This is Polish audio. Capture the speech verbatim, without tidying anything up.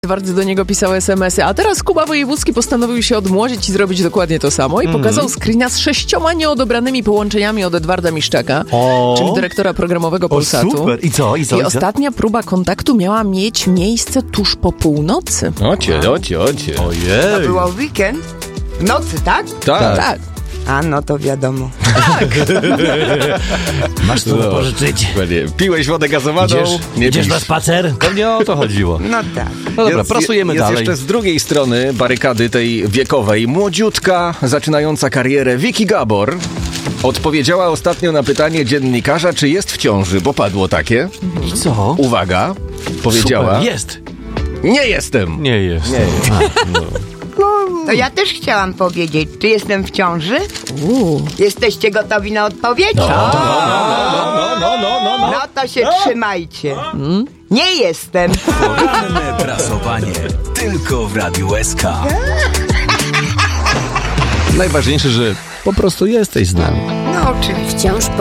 Edward do niego pisał es em esy, a teraz Kuba Wojewódzki postanowił się odmłodzić i zrobić dokładnie to samo i mm. pokazał screena z sześcioma nieodebranymi połączeniami od Edwarda Miszczaka, o. czyli dyrektora programowego Polsatu. O, super. I co? I co? I I co? ostatnia próba kontaktu miała mieć miejsce tuż po północy. Ocie, ocie, ocie. Ojej. To było w weekend? W nocy, tak? Tak. Tak. A, no to wiadomo. Masz co No. pożyczyć. Piłeś wodę gazowaną? Idziesz, nie idziesz pisz. na spacer? Pewnie o to chodziło. No tak. No dobra, Jest- pracujemy jest dalej. jeszcze z drugiej strony barykady tej wiekowej młodziutka, zaczynająca karierę Vicky Gabor. Odpowiedziała ostatnio na pytanie dziennikarza, czy jest w ciąży, bo padło takie. I co? Uwaga, powiedziała, Super, jest. nie jestem. Nie jest. Nie jest. To ja też chciałam powiedzieć, czy jestem w ciąży? Uuu. Jesteście gotowi na odpowiedź? No, No, no, no, no, no. no to się trzymajcie. Nie jestem. Poranne prasowanie tylko w Radiu S K. Najważniejsze, że po prostu jesteś z nami. No oczywiście. Wciąż